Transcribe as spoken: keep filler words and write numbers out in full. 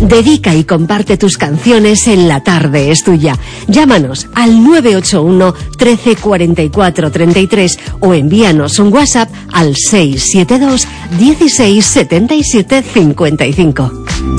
Dedica y comparte tus canciones en La Tarde es Tuya. Llámanos al nueve ocho uno, trece, cuarenta y cuatro, treinta y tres o envíanos un WhatsApp al seis siete dos, dieciséis, setenta y siete, cincuenta y cinco.